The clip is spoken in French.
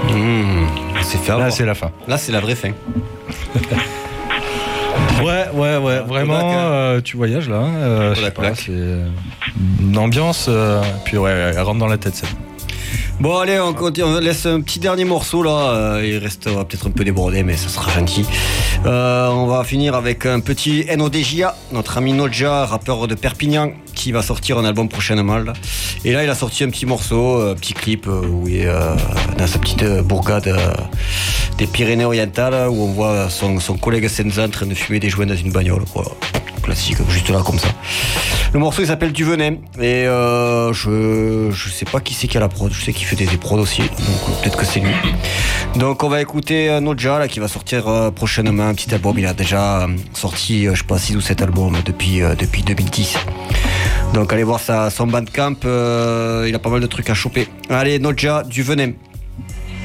C'est fait Là, avoir. c'est la fin. Là, c'est la vraie fin. Ouais, vraiment, tu voyages là. Je sais pas, c'est une ambiance. Puis ouais, elle rentre dans la tête, ça. Bon, allez, on laisse un petit dernier morceau là. Il reste peut-être un peu débordé, mais ça sera gentil. On va finir avec un petit NODJA, notre ami Nodja, rappeur de Perpignan, qui va sortir un album prochainement. Là. Et là, il a sorti un petit morceau, un petit clip où il est dans sa petite bourgade des Pyrénées-Orientales, où on voit son collègue Senza en train de fumer des joints dans une bagnole. Voilà. Classique, juste là comme ça. Le morceau il s'appelle Du Venin et je sais pas qui c'est qui a la prod, je sais qu'il fait des prods aussi, donc peut-être que c'est lui. Donc on va écouter Nodja là qui va sortir prochainement un petit album. Il a déjà sorti je sais pas 6 ou 7 albums depuis 2010. Donc allez voir son Bandcamp, il a pas mal de trucs à choper. Allez Nodja, Du Venin.